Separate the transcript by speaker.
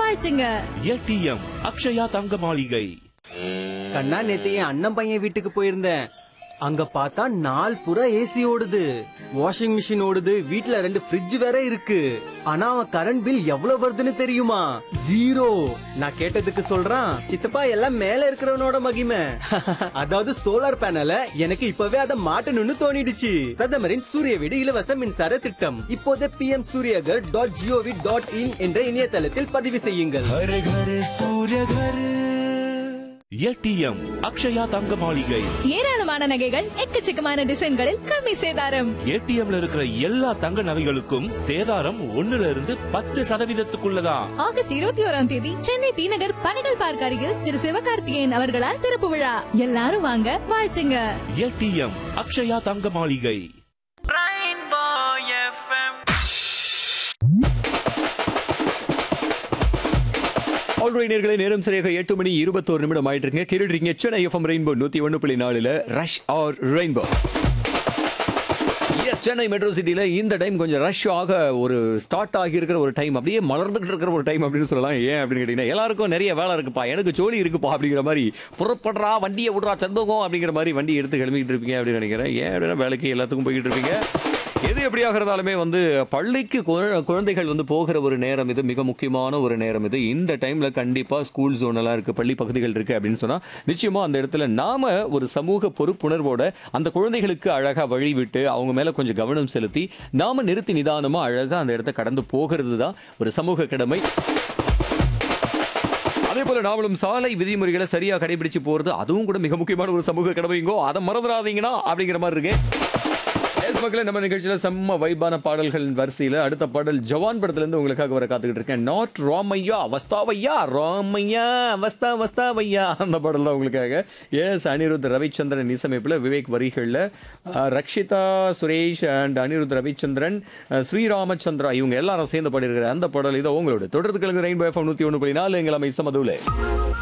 Speaker 1: வாழ்த்துங்க.
Speaker 2: ஏடிஎம் அக்ஷயா தங்க மாளிகை.
Speaker 3: கண்ணா, நேத்து என் அண்ணன் பையன் வீட்டுக்கு போயிருந்தேன். அங்க பார்த்தா நாள் புறா ஏசி ஓடுது, வாஷிங் மிஷின் ஓடுது, வீட்ல 2 ஃப்ரிட்ஜ் வேற இருக்கு. ஆனா அவன் கரண்ட் பில் எவ்வளவு வருதுன்னு தெரியுமா? 0. நான் கேட்டதுக்கு சொல்றான், சித்தப்பா எல்லாம் மேல இருக்கிறவனோட மகிமை. அதாவது சோலார் பேனல எனக்கு இப்பவே அதை மாட்டணும்னு தோணிடுச்சு. பிரதமரின் சூரிய வீடு இலவச மின்சார திட்டம் இப்போதே pmsuryagar.gov.in என்ற இணையதளத்தில் பதிவு செய்யுங்கள்.
Speaker 2: ஏடிஎம் அக்ஷயா தங்க மாளிகை.
Speaker 1: ஏராளமான நகைகள் எக்கச்சக்கமான டிசைன்களில் கம்மி சேதாரம்.
Speaker 2: ஏடிஎம்ல இருக்கிற எல்லா தங்க நகைகளுக்கும் சேதாரம் 1%
Speaker 1: ஆகஸ்ட் 21ஆம் தேதி சென்னை டி நகர் பனகல் பார்க் அருகில் திரு சிவகார்த்திகேயன் அவர்களால் திறப்பு விழா. எல்லாரும் வாங்க, வாழ்த்துங்க.
Speaker 2: ஏடிஎம் அக்ஷயா தங்க மாளிகை.
Speaker 4: ஆல்ரைனர்களே, நேரம் சரியாக 8:21 ஆயிட்டு இருக்கு. கேட்டுறீங்க Chennai FM rainbow 101.4 rush R rainbow. Chennai metro சிட்டில இந்த டைம் கொஞ்சம் ரஷ் ஆக ஒரு ஸ்டார்ட் ஆகி இருக்கிற ஒரு டைம், அப்படியே மலர்ந்துகிட்டு இருக்கிற ஒரு டைம் அப்படின்னு சொல்லலாம். ஏன் அப்படின்னு கேட்டீங்கன்னா, எல்லாருக்கும் நிறைய வேலை இருக்குப்பா, எனக்கு ஜோலி இருக்குப்பா அப்படிங்கிற மாதிரி புறப்படுறா, வண்டியை விடுறா சந்தோகம் அப்படிங்கிற மாதிரி வண்டி எடுத்து கிளம்பிக்கிட்டு இருப்பீங்க அப்படின்னு நினைக்கிறேன். ஏன் அப்படின்னா வேலைக்கு எல்லாத்துக்கும் போய்கிட்டு இருப்பீங்க. எது எப்படியாக இருந்தாலுமே பள்ளிக்கு குழந்தைகள் போகிற ஒரு நேரம் இது, மிக முக்கியமான ஒரு நேரம் இது. இந்த டைம்ல கண்டிப்பா ஸ்கூல் ஜோன் எல்லாம் இருக்கு, பள்ளி பகுதிகள் இருக்கு அப்படின்னு சொன்னா நிச்சயமா அந்த இடத்துல நாம ஒரு சமூக பொறுப்புணர்வோட அந்த குழந்தைகளுக்கு அழகா வழிவிட்டு அவங்க மேல கொஞ்சம் கவனம் செலுத்தி நாம நிறுத்தி நிதானமா அழகா அந்த இடத்தை கடந்து போகிறது தான் ஒரு சமூக கடமை. அதே போல நாமளும் சாலை விதிமுறைகளை சரியா கடைபிடிச்சு போறது, அதுவும் கூட மிக முக்கியமான ஒரு சமூக கடமைங்கோ. அதை மறந்துடாதீங்கன்னா அப்படிங்கிற மாதிரி இருக்கு. மக்களே, நம்ம நிகழ்ச்சியில செம்ம வைபான பாடல்களின் வரிசையில அடுத்த பாடல் ஜவான் படத்துல இருந்து உங்களுக்காக வர காத்துக்கிட்டு இருக்கேன். நாட் ராமையா வஸ்தாவையா, ராமையா வஸ்தாவையா, அந்த பாடல் தான் உங்களுக்காக. எஸ், அனிருத் ரவிச்சந்திரன் இசையமைப்புல, விவேக் வரிகள்ல, ரக்ஷிதா சுரேஷ் அண்ட் அனிருத் ரவிச்சந்திரன், ஸ்ரீராமச்சந்திரா இவங்க எல்லாரும் சேர்ந்து பாடியிருக்கிற அந்த பாடல் இதை உங்களோட தொடர்ந்து கிழங்கு ரெயின்போ எஃப்எம் 101.4 எங்கள் அமைச்சமதுல.